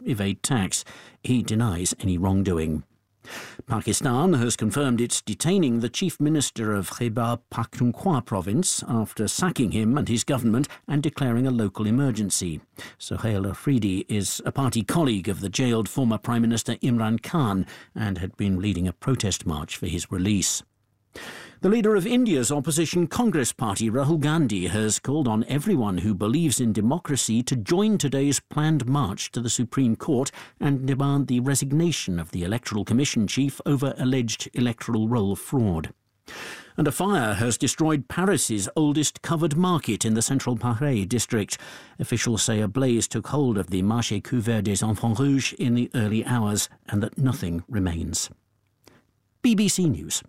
evade tax. He denies any wrongdoing. Pakistan has confirmed it's detaining the chief minister of Khyber Pakhtunkhwa province after sacking him and his government and declaring a local emergency. Sohail Afridi is a party colleague of the jailed former Prime Minister Imran Khan and had been leading a protest march for his release. The leader of India's opposition Congress party, Rahul Gandhi, has called on everyone who believes in democracy to join today's planned march to the Supreme Court and demand the resignation of the Electoral Commission chief over alleged electoral roll fraud. And a fire has destroyed Paris's oldest covered market in the central Paris district. Officials say a blaze took hold of the Marché Couvert des Enfants Rouges in the early hours and that nothing remains. BBC News.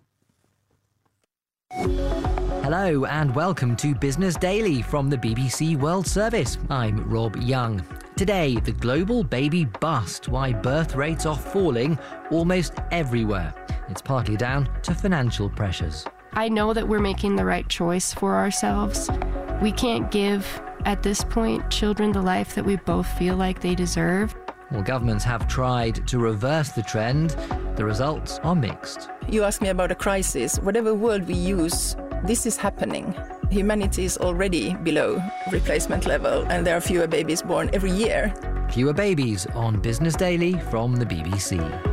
Hello and welcome to Business Daily from the BBC World Service. I'm Rob Young. Today, the global baby bust, why birth rates are falling almost everywhere. It's partly down to financial pressures. I know that we're making the right choice for ourselves. We can't give, at this point, children the life that we both feel like they deserve. Well, governments have tried to reverse the trend. The results are mixed. You ask me about a crisis. Whatever word we use, this is happening. Humanity is already below replacement level, and there are fewer babies born every year. Fewer babies on Business Daily from the BBC.